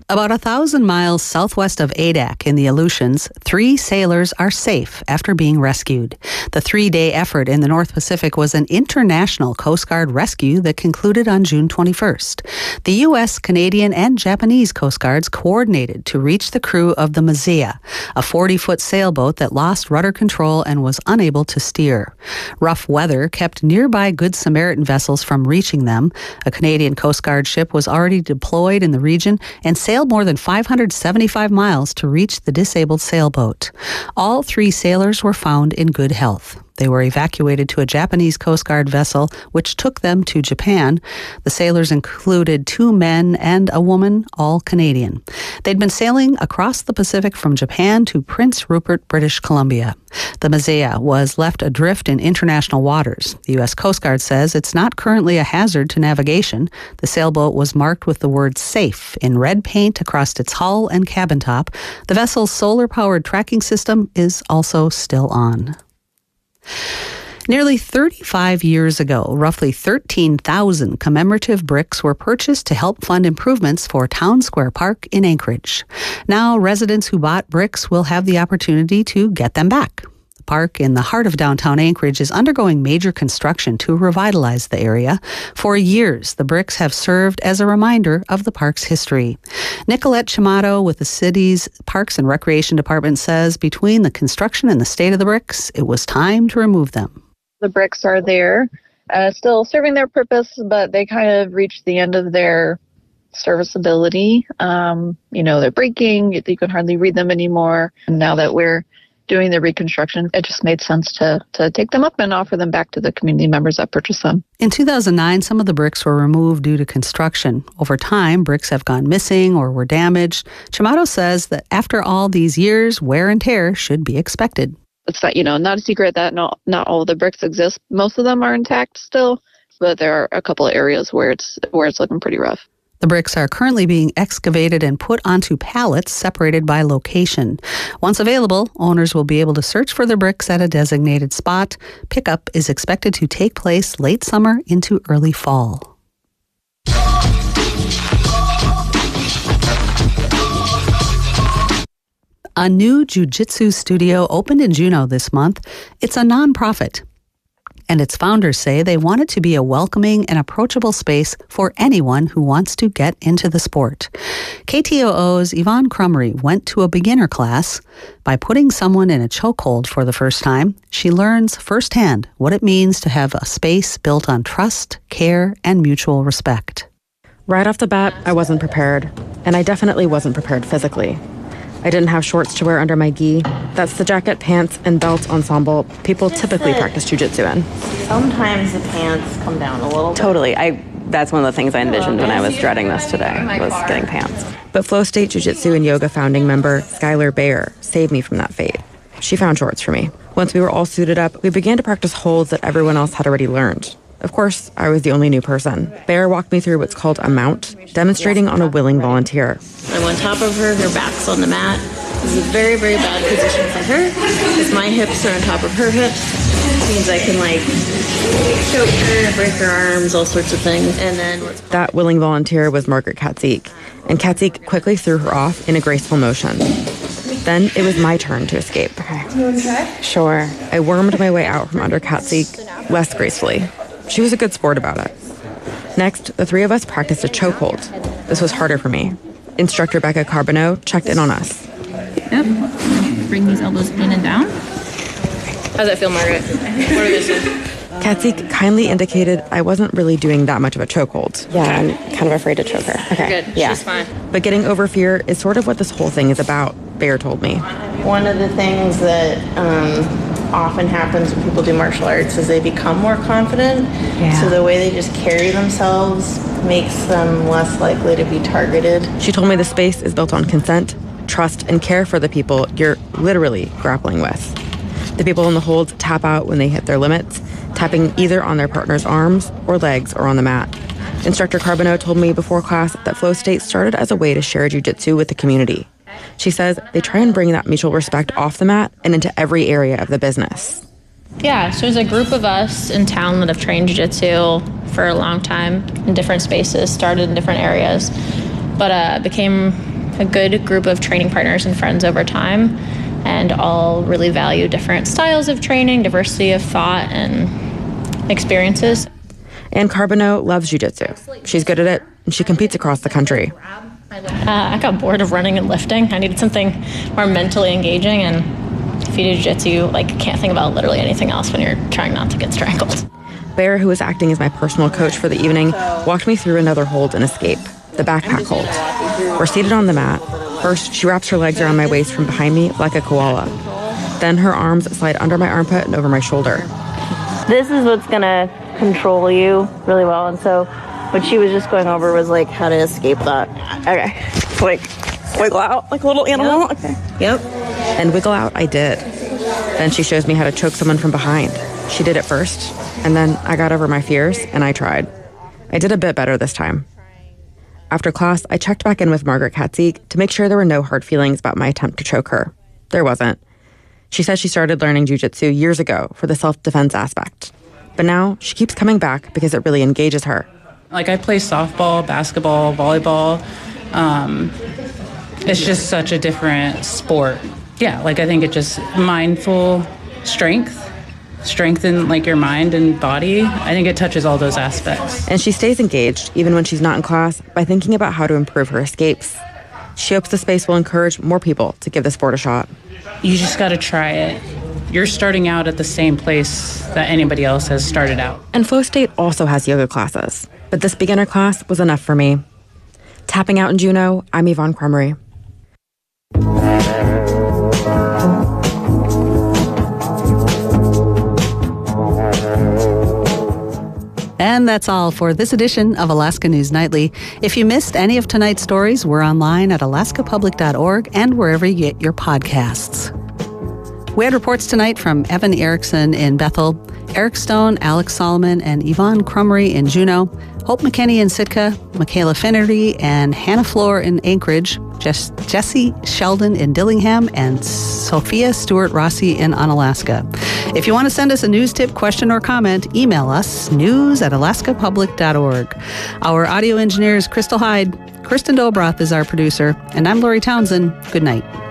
About 1,000 miles southwest of Adak in the Aleutians, 3 sailors are safe after being rescued. The 3-day effort in the North Pacific was an international Coast Guard rescue that concluded on June 21st. The U.S., Canadian, and Japanese Coast Guards coordinated to reach the crew of the Mazia, a 40-foot sailboat that lost rudder control and was unable to steer. Rough weather kept nearby Good Samaritan vessels from reaching them. A Canadian Coast Guard ship was already deployed in the region and sailed more than 575 miles to reach the disabled sailboat. All 3 sailors were found in good health. They were evacuated to a Japanese Coast Guard vessel, which took them to Japan. The sailors included 2 men and a woman, all Canadian. They'd been sailing across the Pacific from Japan to Prince Rupert, British Columbia. The Mazia was left adrift in international waters. The U.S. Coast Guard says it's not currently a hazard to navigation. The sailboat was marked with the word SAFE in red paint across its hull and cabin top. The vessel's solar-powered tracking system is also still on. Nearly 35 years ago, roughly 13,000 commemorative bricks were purchased to help fund improvements for Town Square Park in Anchorage. Now, residents who bought bricks will have the opportunity to get them back. The park in the heart of downtown Anchorage is undergoing major construction to revitalize the area. For years, the bricks have served as a reminder of the park's history. Nicolette Chimato with the city's Parks and Recreation Department says between the construction and the state of the bricks, it was time to remove them. The bricks are there, still serving their purpose, but they kind of reached the end of their serviceability. They're breaking, you can hardly read them anymore. And now that we're doing the reconstruction, it just made sense to take them up and offer them back to the community members that purchased them. In 2009, some of the bricks were removed due to construction. Over time, bricks have gone missing or were damaged. Chimato says that after all these years, wear and tear should be expected. It's not a secret that not all of the bricks exist. Most of them are intact still, but there are a couple of areas where it's looking pretty rough. The bricks are currently being excavated and put onto pallets separated by location. Once available, owners will be able to search for the bricks at a designated spot. Pickup is expected to take place late summer into early fall. A new jiu-jitsu studio opened in Juneau this month. It's a nonprofit, and its founders say they want it to be a welcoming and approachable space for anyone who wants to get into the sport. KTOO's Yvonne Crumry went to a beginner class. By putting someone in a chokehold for the first time, she learns firsthand what it means to have a space built on trust, care, and mutual respect. Right off the bat, I wasn't prepared, and I definitely wasn't prepared physically. I didn't have shorts to wear under my gi. That's the jacket, pants, and belt ensemble people typically practice jiu-jitsu in. Sometimes the pants come down a little bit. Totally. That's one of the things I envisioned when I was dreading this today, was getting pants. But Flow State Jiu-Jitsu and Yoga founding member Skylar Bayer saved me from that fate. She found shorts for me. Once we were all suited up, we began to practice holds that everyone else had already learned. Of course, I was the only new person. Bayer walked me through what's called a mount, demonstrating on a willing volunteer. I'm on top of her back's on the mat. This is a very, very bad position for her, because my hips are on top of her hips. It means I can, choke her, break her arms, all sorts of things. And then that willing volunteer was Margaret Katzik, and Katzik quickly threw her off in a graceful motion. Then it was my turn to escape. You want to try? Sure. I wormed my way out from under Katzik less gracefully. She was a good sport about it. Next, the 3 of us practiced a chokehold. This was harder for me. Instructor Becca Carbonneau checked in on us. Yep. Bring these elbows in and down. How's that feel, Margaret? What are this? Katzik kindly indicated I wasn't really doing that much of a chokehold. Yeah, I'm kind of afraid to choke her. Okay. Good. Yeah. She's fine. But getting over fear is sort of what this whole thing is about, Bayer told me. One of the things that often happens when people do martial arts is they become more confident. Yeah. So the way they just carry themselves makes them less likely to be targeted. She told me the space is built on consent, trust, and care for the people you're literally grappling with. The people in the holds tap out when they hit their limits, tapping either on their partner's arms or legs or on the mat. Instructor Carbonneau told me before class that Flow State started as a way to share jiu-jitsu with the community. She says they try and bring that mutual respect off the mat and into every area of the business. Yeah, so there's a group of us in town that have trained jiu-jitsu for a long time in different spaces, started in different areas, but became a good group of training partners and friends over time, and all really value different styles of training, diversity of thought and experiences. Anne Carbonneau loves jiu-jitsu. She's good at it, and she competes across the country. I got bored of running and lifting. I needed something more mentally engaging, and if you do jiu-jitsu, you can't think about literally anything else when you're trying not to get strangled. Bear, who was acting as my personal coach for the evening, walked me through another hold and escape, the backpack hold. We're seated on the mat. First, she wraps her legs around my waist from behind me like a koala. Then her arms slide under my armpit and over my shoulder. This is what's going to control you really well. And so what she was just going over was how to escape that. Okay. Wiggle out like a little animal. Yep. Okay. Yep. And wiggle out I did. Then she shows me how to choke someone from behind. She did it first, and then I got over my fears and I tried. I did a bit better this time. After class, I checked back in with Margaret Katzig to make sure there were no hard feelings about my attempt to choke her. There wasn't. She said she started learning jiu-jitsu years ago for the self-defense aspect. But now she keeps coming back because it really engages her. I play softball, basketball, volleyball. It's just such a different sport. Yeah, I think it just mindful strengthen your mind and body. I think it touches all those aspects. And she stays engaged even when she's not in class by thinking about how to improve her escapes. She hopes the space will encourage more people to give the sport a shot. You just got to try it. You're starting out at the same place that anybody else has started out. And Flow State also has yoga classes, but this beginner class was enough for me. Tapping out in Juneau, I'm Yvonne Crumry. And that's all for this edition of Alaska News Nightly. If you missed any of tonight's stories, we're online at alaskapublic.org and wherever you get your podcasts. We had reports tonight from Evan Erickson in Bethel, Eric Stone, Alex Solomon, and Yvonne Crumry in Juneau, Hope McKinney in Sitka, Michaela Finnerty and Hannah Floor in Anchorage, Jesse Sheldon in Dillingham, and Sophia Stewart Rossi in Unalaska. If you want to send us a news tip, question, or comment, email us news@alaskapublic.org. Our audio engineer is Crystal Hyde. Kristen Dobroth is our producer, and I'm Lori Townsend. Good night.